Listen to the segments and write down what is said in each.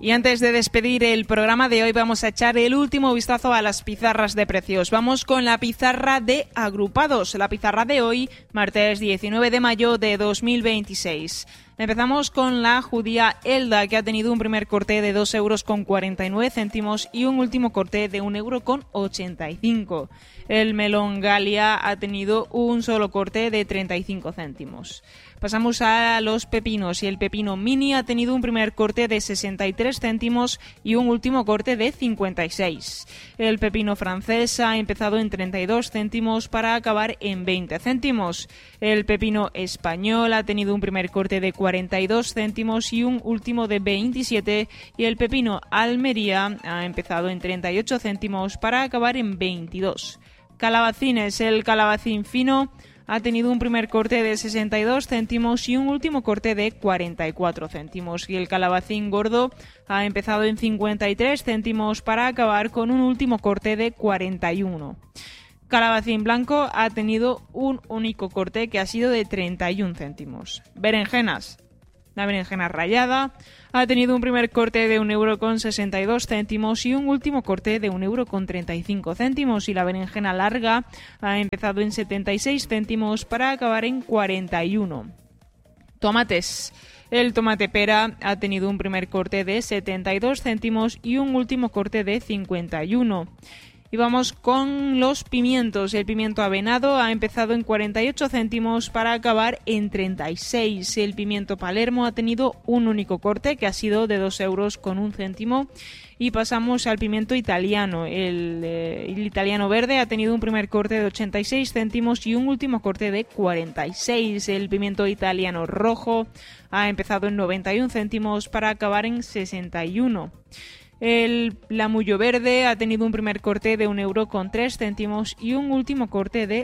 Y antes de despedir el programa de hoy vamos a echar el último vistazo a las pizarras de precios. Vamos con la pizarra de agrupados. La pizarra de hoy, martes 19 de mayo de 2026. Empezamos con la judía Elda, que ha tenido un primer corte de 2,49 € y un último corte de 1,85 €. El melón Galia ha tenido un solo corte de 35 céntimos. Pasamos a los pepinos y el pepino mini ha tenido un primer corte de 63 céntimos y un último corte de 56. El pepino francés ha empezado en 32 céntimos para acabar en 20 céntimos. El pepino español ha tenido un primer corte de 42 céntimos y un último de 27, y el pepino Almería ha empezado en 38 céntimos para acabar en 22. Calabacines, el calabacín fino ha tenido un primer corte de 62 céntimos y un último corte de 44 céntimos. Y el calabacín gordo ha empezado en 53 céntimos para acabar con un último corte de 41. Calabacín blanco ha tenido un único corte que ha sido de 31 céntimos. Berenjenas. La berenjena rallada ha tenido un primer corte de 1,62 € y un último corte de 1,35 €. Y la berenjena larga ha empezado en 76 céntimos para acabar en 41. Tomates. El tomate pera ha tenido un primer corte de 72 céntimos y un último corte de 51. Y vamos con los pimientos. El pimiento avenado ha empezado en 48 céntimos para acabar en 36. El pimiento palermo ha tenido un único corte que ha sido de 2,01 €. Y pasamos al pimiento italiano. El italiano verde ha tenido un primer corte de 86 céntimos y un último corte de 46. El pimiento italiano rojo ha empezado en 91 céntimos para acabar en 61. El lamullo verde ha tenido un primer corte de 1,03 € y un último corte de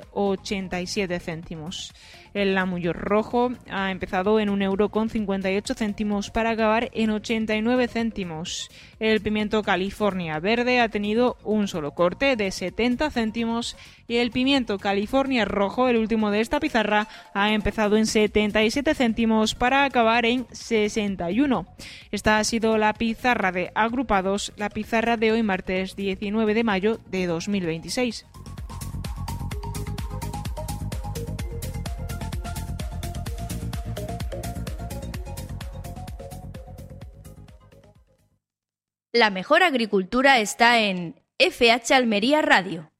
87 céntimos. El lamullo rojo ha empezado en 1,58 € para acabar en 89 céntimos. El pimiento California verde ha tenido un solo corte de 70 céntimos y el pimiento California rojo, el último de esta pizarra, ha empezado en 77 céntimos para acabar en 61. Esta ha sido la pizarra de agrupados, la pizarra de hoy martes 19 de mayo de 2026. La mejor agricultura está en FH Almería Radio.